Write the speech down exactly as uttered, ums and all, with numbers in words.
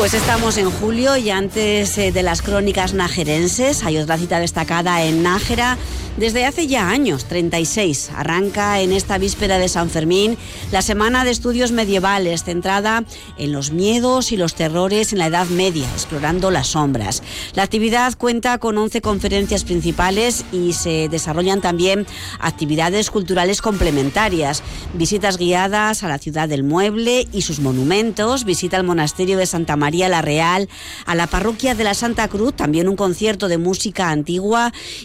Pues estamos en julio y antes eh, de las crónicas najerenses hay otra cita destacada en Nájera desde hace ya años, treinta y seis. Arranca en esta víspera de San Fermín la Semana de Estudios Medievales, centrada en los miedos y los terrores en la Edad Media, explorando las sombras. La actividad cuenta con once conferencias principales y se desarrollan también actividades culturales complementarias, visitas guiadas a la ciudad del mueble y sus monumentos, visita al monasterio de Santa María la Real, a la parroquia de la Santa Cruz, también un concierto de música antigua